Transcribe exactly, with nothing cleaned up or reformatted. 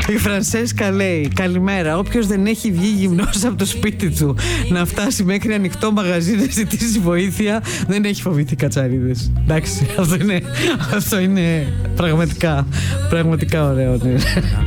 Η Φρανσέσκα λέει: καλημέρα. Όποιος δεν έχει βγει γυμνός από το σπίτι του να φτάσει μέχρι ανοιχτό μαγαζί να ζητήσει βοήθεια, δεν έχει φοβηθεί κατσαρίδες. Εντάξει, αυτό είναι, αυτό είναι πραγματικά, πραγματικά ωραίο. Ναι.